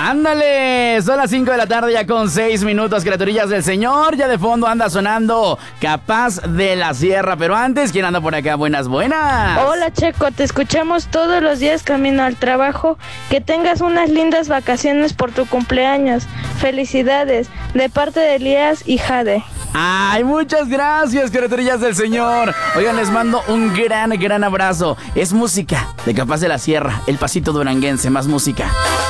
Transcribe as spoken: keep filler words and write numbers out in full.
Ándale, son las cinco de la tarde ya con seis minutos, criaturillas del Señor. Ya de fondo anda sonando Capaz de la Sierra. Pero antes, ¿quién anda por acá? Buenas, buenas. Hola, Checo, te escuchamos todos los días camino al trabajo. Que tengas unas lindas vacaciones por tu cumpleaños. Felicidades, de parte de Elías y Jade. Ay, muchas gracias, criaturillas del Señor. Oigan, les mando un gran, gran abrazo. Es música de Capaz de la Sierra, el pasito duranguense, más música.